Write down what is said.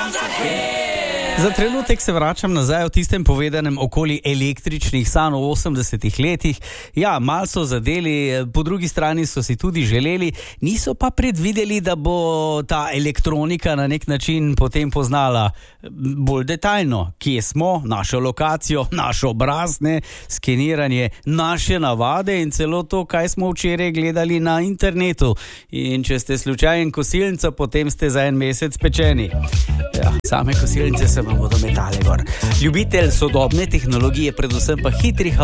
Za trenutek se vračam nazaj v tistem povedanem okoli električnih sanj v 80-ih letih. Ja, malo so zadeli, po drugi strani so si tudi želeli, niso pa predvideli, da bo ta elektronika na nek način potem poznala bolj detaljno, kje smo, našo lokacijo, naš obraz, skeniranje, naše navade in celo to, kaj smo včeraj gledali na internetu. In če ste slučajen kosilnica, potem ste za en mesec pečeni. Ja, same kosilnice se vam bodo metale gor. Ljubitelj sodobne tehnologije, predvsem pa hitrih